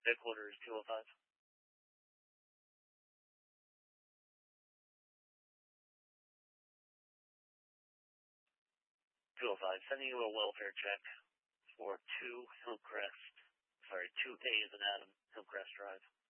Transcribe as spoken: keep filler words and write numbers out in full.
Headquarters two oh five. two oh five, sending you a welfare check for two Hillcrest, sorry, two A as in Adam, Hillcrest Drive.